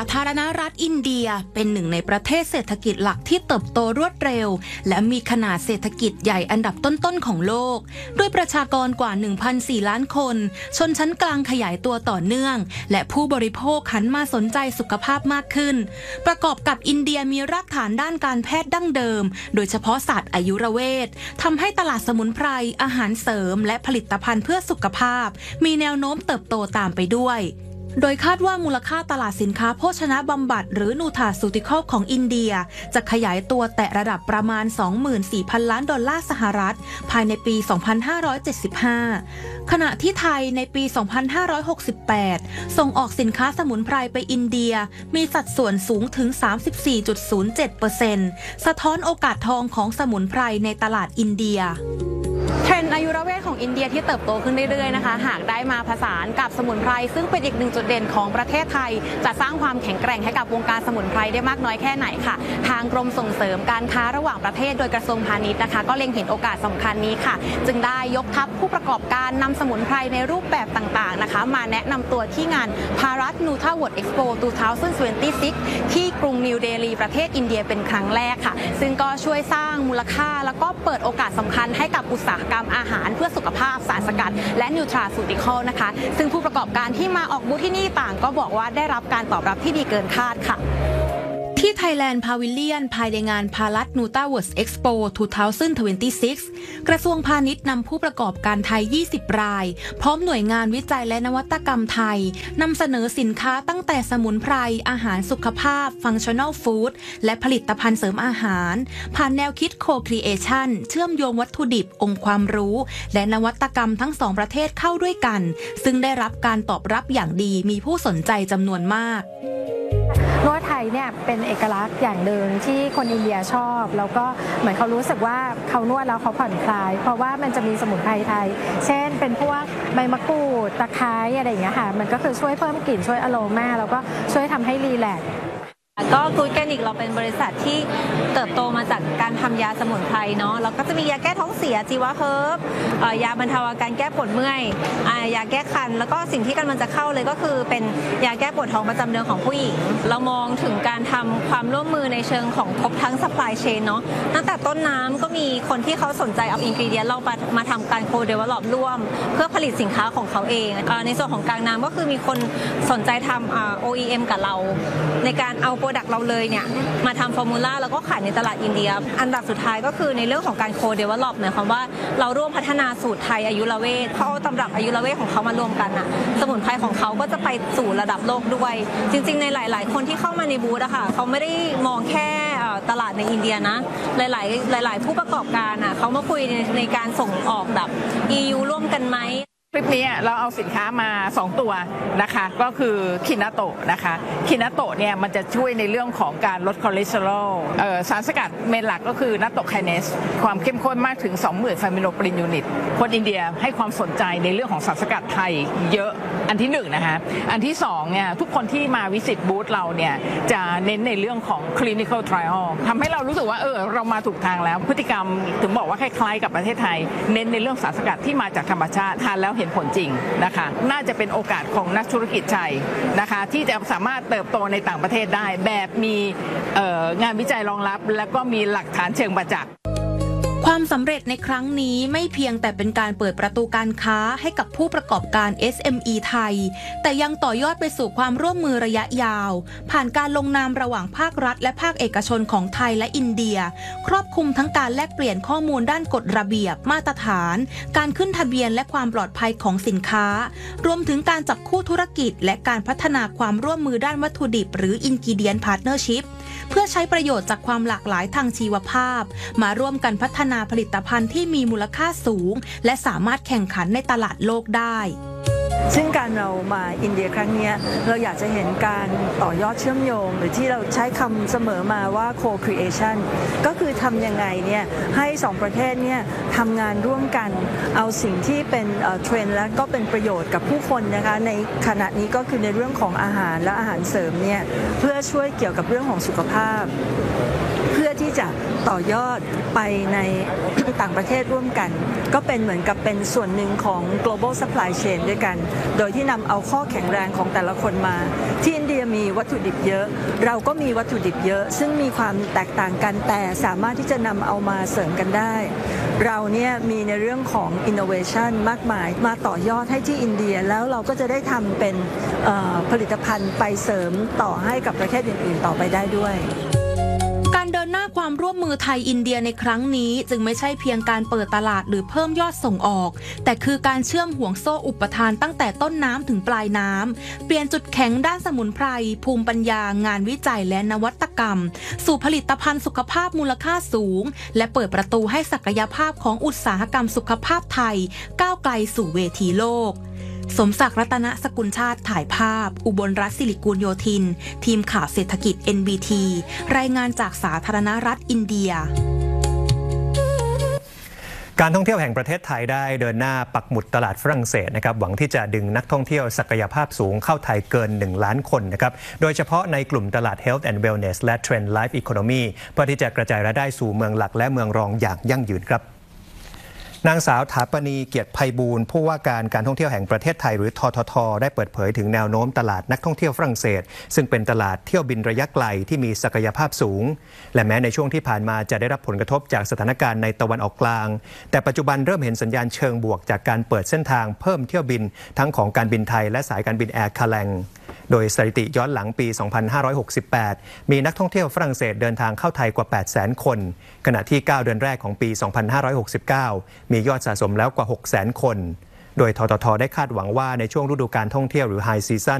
าธารณรัฐอินเดียเป็นหนึ่งในประเทศเศรษฐกิจหลักที่เติบโตรวดเร็วและมีขนาดเศรษฐกิจใหญ่อันดับต้นๆของโลกด้วยประชากรกว่า 1,400 ล้านคนชนชั้นกลางขยายตัวต่อเนื่องและผู้บริโภคหันมาสนใจสุขภาพมากขึ้นประกอบกับอินเดียมีรากฐานด้านการแพทย์ดั้งเดิมโดยเฉพาะศาสตร์อายุรเวชทำให้ตลาดสมุนไพรอาหารเสริมและผลิตภัณฑ์เพื่อสุขภาพมีแนวโน้มเติบโตตามไปด้วยโดยคาดว่ามูลค่าตลาดสินค้าโภชนะบำบัดหรือนูทราซูติคอลของอินเดียจะขยายตัวแตะระดับประมาณ 24,000 ล้านดอลลาร์สหรัฐภายในปี 2575 ขณะที่ไทยในปี 2568 ส่งออกสินค้าสมุนไพรไปอินเดียมีสัดส่วนสูงถึง 34.07% สะท้อนโอกาสทองของสมุนไพรในตลาดอินเดียเทรนด์อายุรเวชของอินเดียที่เติบโตขึ้นเรื่อยๆนะคะหากได้มาผสานกับสมุนไพรซึ่งเป็นอีกหนึ่งจุดเด่นของประเทศไทยจะสร้างความแข็งแกร่งให้กับวงการสมุนไพรได้มากน้อยแค่ไหนค่ะทางกรมส่งเสริมการค้าระหว่างประเทศโดยกระทรวงพาณิชย์นะคะก็เล็งเห็นโอกาสสำคัญนี้ค่ะจึงได้ยกทัพผู้ประกอบการนำสมุนไพรในรูปแบบต่างๆนะคะมาแนะนำตัวที่งาน Bharat Nutra World Expo 2026 ที่กรุงนิวเดลีประเทศอินเดียเป็นครั้งแรกค่ะซึ่งก็ช่วยสร้างมูลค่าแล้วก็เปิดโอกาสสำคัญให้กับอุตสาหกรรมอาหารเพื่อสุขภาพสารสกัดและนิวทราซูติคอลนะคะซึ่งผู้ประกอบการที่มาออกบูธที่นี่ต่างก็บอกว่าได้รับการตอบรับที่ดีเกินคาดค่ะที่ Thailand Pavilion ภายในงาน Bharat Nutra World Expo 2026 กระทรวงพาณิชย์นำผู้ประกอบการไทย 20 รายพร้อมหน่วยงานวิจัยและนวัตกรรมไทยนำเสนอสินค้าตั้งแต่สมุนไพรอาหารสุขภาพ Functional Food และผลิตภัณฑ์เสริมอาหารผ่านแนวคิด Co-Creation เชื่อมโยงวัตถุดิบองค์ความรู้และนวัตกรรมทั้งสองประเทศเข้าด้วยกันซึ่งได้รับการตอบรับอย่างดีมีผู้สนใจจำนวนมากนวดไทยเนี่ยเป็นเอกลักษณ์อย่างหนึ่งที่คนอินเดียชอบแล้วก็เหมือนเขารู้สึกว่าเขานวดแล้วเขาผ่อนคลายเพราะว่ามันจะมีสมุนไพรไทยเช่นเป็นพวกใบมะกรูดตะไคร้อะไรอย่างเงี้ยค่ะมันก็คือช่วยเพิ่มกลิ่นช่วยอโรมาแล้วก็ช่วยทำให้รีแลกซ์ก็กู๊ดแกนิกเราเป็นบริษัทที่เติบโตมาจากการทำยาสมุนไพรเนาะแล้วก็จะมียาแก้ท้องเสียจีวะเฮิร์บยาบรรเทาอาการแก้ปวดเมื่อยยาแก้คันแล้วก็สิ่งที่กำลังจะเข้าเลยก็คือเป็นยาแก้ปวดท้องประจำเดือนของผู้หญิงเรามองถึงการทำความร่วมมือในเชิงของครบทั้ง supply chain เนาะตั้งแต่ต้นน้ำก็มีคนที่เขาสนใจเอาอินกรีเดียนเรามาทำการ co-develop ร่วมเพื่อผลิตสินค้าของเขาเองในส่วนของกลางน้ำก็คือมีคนสนใจทำOEM กับเราในการเอาโปรดักต์เราเลยเนี่ยมาทำฟอร์มูล่าแล้วก็ขายในตลาดอินเดียอันดับสุดท้ายก็คือในเรื่องของการโคเดเวลลอปหมายความว่าเราร่วมพัฒนาสูตรไทยอายุรเวชเขาเอาตำรับอายุรเวชของเขามารวมกันอะสมุนไพรของเขาก็จะไปสู่ระดับโลกด้วยจริงๆในหลายๆคนที่เข้ามาในบูธอะค่ะเขาไม่ได้มองแค่ตลาดในอินเดียนะหลายผู้ประกอบการอะเขามาคุยในการส่งออกแบบ EU ร่วมกันไหมคลิปนี้เราเอาสินค้ามา2ตัวนะคะก็คือคินาโตะนะคะคินาโตะเนี่ยมันจะช่วยในเรื่องของการลดคอเลสเตอรอลสารสกัดเมนหลักก็คือนาโตะไคเนสความเข้มข้นมากถึง 20,000 ฟามิโลปรินยูนิตคนอินเดียให้ความสนใจในเรื่องของสารสกัดไทยเยอะอันที่1นะคะอันที่2เนี่ยทุกคนที่มาวิสิตบูธเราเนี่ยจะเน้นในเรื่องของ clinical trial ทำให้เรารู้สึกว่าเรามาถูกทางแล้วพฤติกรรมถึงบอกว่าคล้ายๆกับประเทศไทยเน้นในเรื่องสารสกัดที่มาจากธรรมชาติทานแล้วเห็นผลจริงนะคะน่าจะเป็นโอกาสของนักธุรกิจไทยนะคะที่จะสามารถเติบโตในต่างประเทศได้แบบมีงานวิจัยรองรับและก็มีหลักฐานเชิงประจักษ์ความสำเร็จในครั้งนี้ไม่เพียงแต่เป็นการเปิดประตูการค้าให้กับผู้ประกอบการ SME ไทยแต่ยังต่อยอดไปสู่ความร่วมมือระยะยาวผ่านการลงนามระหว่างภาครัฐและภาคเอกชนของไทยและอินเดียครอบคลุมทั้งการแลกเปลี่ยนข้อมูลด้านกฎระเบียบมาตรฐานการขึ้นทะเบียนและความปลอดภัยของสินค้ารวมถึงการจับคู่ธุรกิจและการพัฒนาความร่วมมือด้านวัตถุดิบหรือ Ingredient Partnership เพื่อใช้ประโยชน์จากความหลากหลายทางชีวภาพมาร่วมกันพัฒนาผลิตภัณฑ์ที่มีมูลค่าสูงและสามารถแข่งขันในตลาดโลกได้ซึ่งการเรามาอินเดียครั้งนี้เราอยากจะเห็นการต่อยอดเชื่อมโยงหรือที่เราใช้คำเสมอมาว่า co-creation ก็คือทำยังไงเนี่ยให้2ประเทศเนี่ยทำงานร่วมกันเอาสิ่งที่เป็นเทรนด์และก็เป็นประโยชน์กับผู้คนนะคะในขณะนี้ก็คือในเรื่องของอาหารและอาหารเสริมเนี่ยเพื่อช่วยเกี่ยวกับเรื่องของสุขภาพเพื่อที่จะต่อยอดไปในต่างประเทศร่วมกันก็เป็นเหมือนกับเป็นส่วนหนึ่งของ global supply chain ด้วยกันโดยที่นำเอาข้อแข็งแรงของแต่ละคนมาที่อินเดียมีวัวัตถุดิบเยอะเราก็มีวัตถุดิบเยอะซึ่งมีความแตกต่างกันแต่สามารถที่จะนำเอามาเสริมกันได้เราเนี่ยมีในเรื่องของ innovation มากมายมาต่อยอดให้ที่อินเดียแล้วเราก็จะได้ทำเป็นผลิตภัณฑ์ไปเสริมต่อให้กับประเทศอื่นๆต่อไปได้ด้วยการเดินหน้าความร่วมมือไทยอินเดียในครั้งนี้จึงไม่ใช่เพียงการเปิดตลาดหรือเพิ่มยอดส่งออกแต่คือการเชื่อมห่วงโซ่อุปทานตั้งแต่ต้นน้ำถึงปลายน้ำเปลี่ยนจุดแข็งด้านสมุนไพรภูมิปัญญางานวิจัยและนวัตกรรมสู่ผลิตภัณฑ์สุขภาพมูลค่าสูงและเปิดประตูให้ศักยภาพของอุตสาหกรรมสุขภาพไทยก้าวไกลสู่เวทีโลกสมศักดิ์รัตนสกุลชาติถ่ายภาพอุบลรัตน์ศิริกูลโยธินทีมข่าวเศรษฐกิจ NBT รายงานจากสาธารณรัฐอินเดียการท่องเที่ยวแห่งประเทศไทยได้เดินหน้าปักหมุดตลาดฝรั่งเศสนะครับหวังที่จะดึงนักท่องเที่ยวศักยภาพสูงเข้าไทยเกิน1 ล้านคนนะครับโดยเฉพาะในกลุ่มตลาด Health and Wellness และ Trend Life Economy เพื่อที่จะกระจายรายได้สู่เมืองหลักและเมืองรองอย่างยั่งยืนครับนางสาวถาปณีเกียรติไพบูลย์ผู้ว่าการท่องเที่ยวแห่งประเทศไทยหรือททท.ได้เปิดเผยถึงแนวโน้มตลาดนักท่องเที่ยวฝรั่งเศสซึ่งเป็นตลาดเที่ยวบินระยะไกลที่มีศักยภาพสูงและแม้ในช่วงที่ผ่านมาจะได้รับผลกระทบจากสถานการณ์ในตะวันออกกลางแต่ปัจจุบันเริ่มเห็นสัญญาณเชิงบวกจากการเปิดเส้นทางเพิ่มเที่ยวบินทั้งของการบินไทยและสายการบินแอร์คาแลงโดยสถิติย้อนหลังปี 2568 มีนักท่องเที่ยวฝรั่งเศสเดินทางเข้าไทยกว่า 800,000 คนขณะที่ 9 เดือนแรกของปี 2569 มียอดสะสมแล้วกว่า 600,000 คนโดยททท.ได้คาดหวังว่าในช่วงฤดูการท่องเที่ยวหรือ High Season